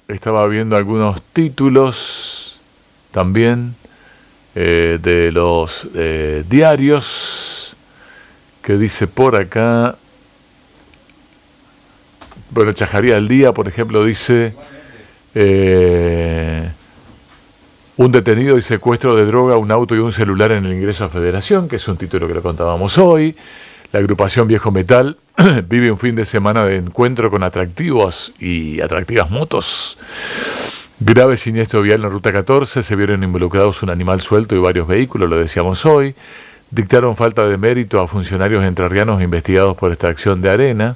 estaba viendo algunos títulos también de los diarios que dice por acá. Bueno, Chajaría del Día, por ejemplo, dice un detenido y secuestro de droga, un auto y un celular en el ingreso a Federación, que es un título que lo contábamos hoy. La agrupación Viejo Metal vive un fin de semana de encuentro con atractivos y atractivas motos. Grave siniestro vial en la Ruta 14, se vieron involucrados un animal suelto y varios vehículos, lo decíamos hoy. Dictaron falta de mérito a funcionarios entrerrianos investigados por extracción de arena.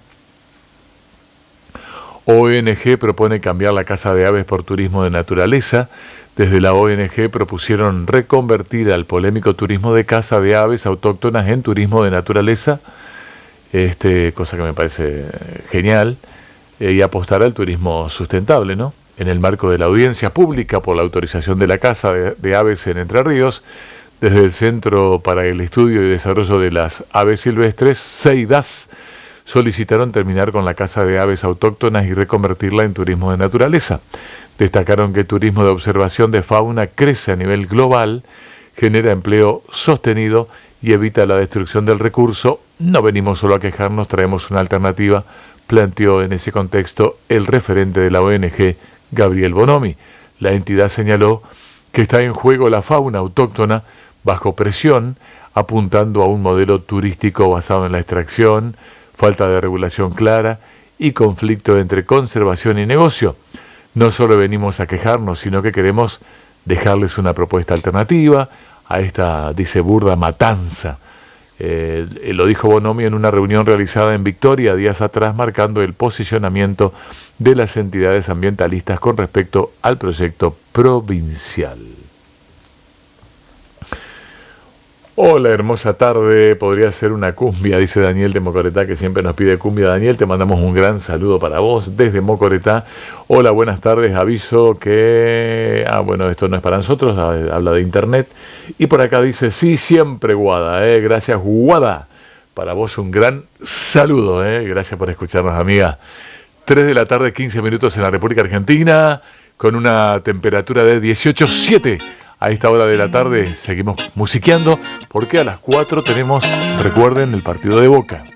ONG propone cambiar la caza de aves por turismo de naturaleza. Desde la ONG propusieron reconvertir al polémico turismo de caza de aves autóctonas en turismo de naturaleza, cosa que me parece genial, y apostar al turismo sustentable, ¿no? En el marco de la audiencia pública por la autorización de la caza de aves en Entre Ríos, desde el Centro para el Estudio y Desarrollo de las Aves Silvestres, CEIDAS, solicitaron terminar con la caza de aves autóctonas y reconvertirla en turismo de naturaleza. Destacaron que el turismo de observación de fauna crece a nivel global, genera empleo sostenido y evita la destrucción del recurso. No venimos solo a quejarnos, traemos una alternativa, planteó en ese contexto el referente de la ONG, Gabriel Bonomi. La entidad señaló que está en juego la fauna autóctona bajo presión, apuntando a un modelo turístico basado en la extracción, falta de regulación clara y conflicto entre conservación y negocio. No solo venimos a quejarnos, sino que queremos dejarles una propuesta alternativa a esta, dice, burda matanza. Lo dijo Bonomi en una reunión realizada en Victoria días atrás, marcando el posicionamiento de las entidades ambientalistas con respecto al proyecto provincial. Hola, hermosa tarde, podría ser una cumbia, dice Daniel de Mocoretá, que siempre nos pide cumbia. Daniel, te mandamos un gran saludo para vos desde Mocoretá. Hola, buenas tardes, aviso que... bueno, esto no es para nosotros, habla de internet. Y por acá dice, sí, siempre Guada, gracias Guada. Para vos un gran saludo, gracias por escucharnos, amiga. 3 de la tarde, 15 minutos en la República Argentina, con una temperatura de 18,7. A esta hora de la tarde seguimos musiqueando porque a las 4 tenemos, recuerden, el partido de Boca.